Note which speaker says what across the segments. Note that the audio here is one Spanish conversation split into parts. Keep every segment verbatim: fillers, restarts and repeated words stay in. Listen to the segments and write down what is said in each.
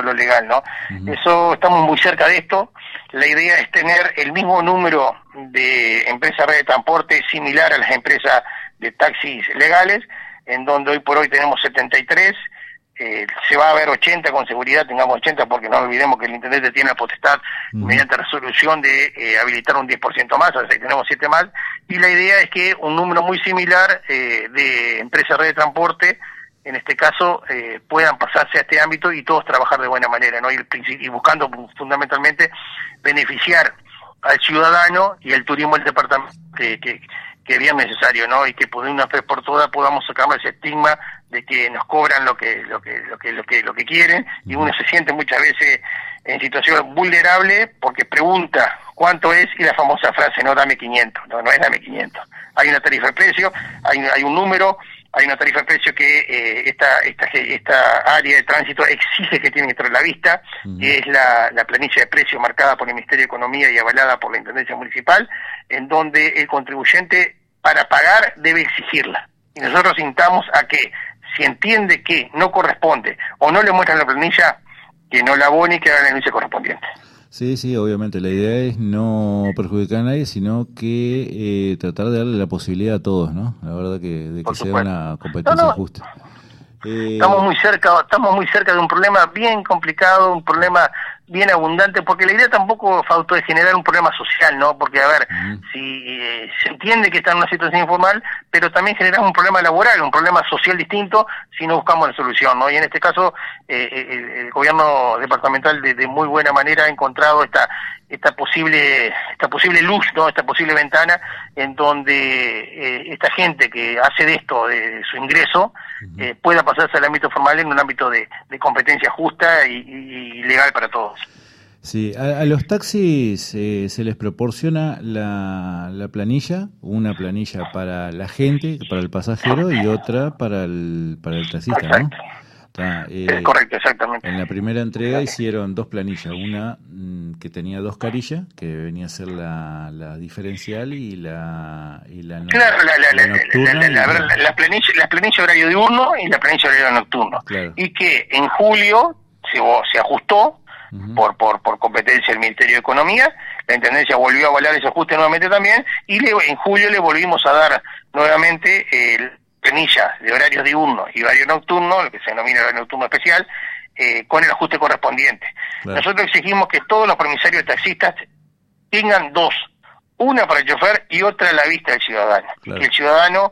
Speaker 1: lo legal, ¿no? Uh-huh. Eso, estamos muy cerca de esto. La idea es tener el mismo número de empresas red de transporte similar a las empresas de taxis legales, en donde hoy por hoy tenemos setenta y tres, eh, se va a ver ochenta con seguridad, tengamos ochenta, porque no olvidemos que el intendente tiene la potestad, uh-huh, mediante resolución de eh, habilitar un diez por ciento más, o sea que tenemos siete más, y la idea es que un número muy similar eh, de empresas red de transporte, en este caso, eh, puedan pasarse a este ámbito y todos trabajar de buena manera, ¿no? Y, y buscando fundamentalmente beneficiar al ciudadano y el turismo del departamento que, que, que es bien necesario, ¿no? Y que por una vez por todas podamos sacarnos ese estigma de que nos cobran lo que lo que lo que lo que lo que quieren, y uno se siente muchas veces en situación vulnerable porque pregunta cuánto es, y la famosa frase, no, dame quinientos, no, no es dame quinientos. Hay una tarifa de precio, hay hay un número, hay una tarifa de precio que eh, esta, esta esta área de tránsito exige que tiene que traer la vista, uh-huh, que es la, la planilla de precios marcada por el Ministerio de Economía y avalada por la Intendencia Municipal, en donde el contribuyente para pagar debe exigirla. Y nosotros instamos a que, si entiende que no corresponde o no le muestran la planilla, que no la abone y que haga la denuncia correspondiente.
Speaker 2: Sí, sí, obviamente. La idea es no perjudicar a nadie, sino que eh, tratar de darle la posibilidad a todos, ¿no? La verdad que de que sea una competencia no, no. justa.
Speaker 1: Eh... Estamos muy cerca, estamos muy cerca de un problema bien complicado, un problema bien abundante, porque la idea tampoco faltó de generar un problema social, ¿no? Porque, a ver, uh-huh, si eh, se entiende que está en una situación informal, pero también generamos un problema laboral, un problema social distinto, si no buscamos la solución, ¿no? Y en este caso, eh, el, el gobierno departamental de, de muy buena manera ha encontrado esta esta posible esta posible luz, ¿no? Esta posible ventana en donde eh, esta gente que hace de esto, de, de su ingreso, uh-huh, eh, pueda pasarse al ámbito formal en un ámbito de, de competencia justa y, y, y legal para todos.
Speaker 2: Sí, a, a los taxis eh, se les proporciona la, la planilla, una planilla para la gente, para el pasajero, y otra para el para el taxista,
Speaker 1: exacto,
Speaker 2: ¿no? Está, eh,
Speaker 1: es correcto, exactamente.
Speaker 2: En la primera entrega hicieron dos planillas, una mmm, que tenía dos carillas, que venía a ser la, la diferencial, y la y la, no,
Speaker 1: claro, la, la, la,
Speaker 2: nocturna.
Speaker 1: La, la, la, la, la, planilla, la planilla horario diurno y la planilla horario nocturno. Claro. Y que en julio se, se ajustó, uh-huh, por, por, por competencia del Ministerio de Economía, la Intendencia volvió a avalar ese ajuste nuevamente también, y le, en julio le volvimos a dar nuevamente el eh, planilla de horarios diurnos y horario nocturno, lo que se denomina horario nocturno especial, eh, con el ajuste correspondiente. Claro. Nosotros exigimos que todos los permisarios taxistas tengan dos, una para el chofer y otra a la vista del ciudadano, claro, y que el ciudadano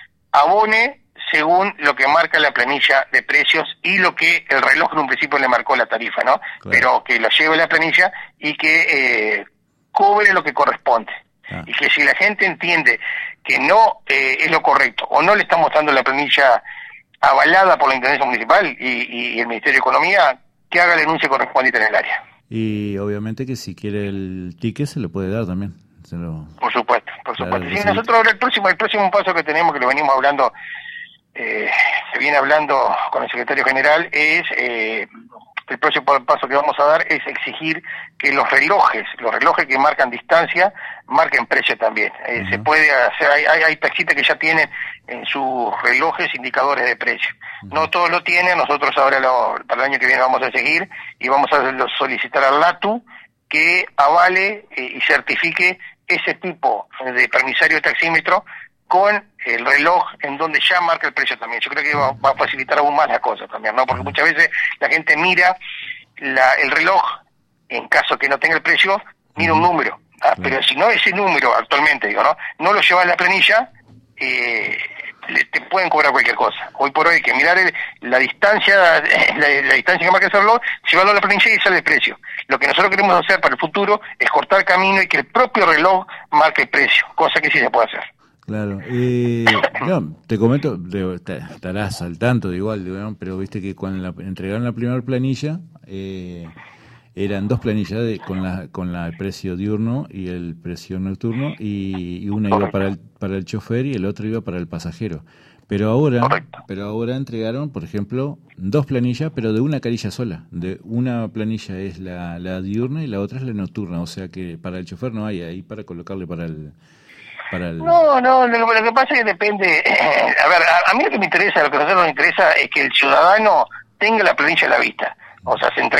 Speaker 1: abone según lo que marca la planilla de precios y lo que el reloj en un principio le marcó la tarifa, ¿no? Claro. Pero que lo lleve la planilla y que eh, cobre lo que corresponde. Ah. Y que si la gente entiende que no eh, es lo correcto o no le está mostrando la planilla avalada por la Intendencia Municipal y, y el Ministerio de Economía, que haga la denuncia correspondiente en el área.
Speaker 2: Y obviamente que si quiere el ticket se lo puede dar también. Se lo...
Speaker 1: Por supuesto, por supuesto. Sí, nosotros ahora el próximo, el próximo paso que tenemos, que lo venimos hablando, eh, se viene hablando con el secretario general, es... Eh, el próximo paso que vamos a dar es exigir que los relojes, los relojes que marcan distancia, marquen precio también. Eh, uh-huh. Se puede hacer, hay, hay, hay taxistas que ya tienen en sus relojes indicadores de precio. Uh-huh. No todos lo tienen, nosotros ahora lo, para el año que viene vamos a seguir y vamos a solicitar al LATU que avale eh, y certifique ese tipo de permisario de taxímetro con el reloj en donde ya marca el precio también. Yo creo que va, va a facilitar aún más la cosa también, ¿no? Porque muchas veces la gente mira la, el reloj, en caso que no tenga el precio, mira un número. ¿Ah? Sí. Pero si no ese número actualmente, digo, ¿no? No lo lleva en la planilla, eh, le, te pueden cobrar cualquier cosa. Hoy por hoy hay que mirar el, la distancia, la, la distancia que marca ese reloj, llevarlo a la planilla y sale el precio. Lo que nosotros queremos hacer para el futuro es cortar camino y que el propio reloj marque el precio, cosa que sí se puede hacer.
Speaker 2: Claro, eh, no, te comento, de, te, estarás al tanto de igual, ¿no? Pero viste que cuando la, entregaron la primera planilla, eh, eran dos planillas de, con la con la el precio diurno y el precio nocturno, y, y una iba para el para el chofer y el otro iba para el pasajero. Pero ahora, pero ahora entregaron, por ejemplo, dos planillas, pero de una carilla sola. De una planilla es la, la diurna y la otra es la nocturna, o sea que para el chofer no hay ahí para colocarle para el Para el...
Speaker 1: No, no, lo, lo que pasa es que depende, eh, a ver, a, a mí lo que me interesa, lo que a nosotros nos interesa es que el ciudadano tenga la planilla a la vista, o sea, se entregue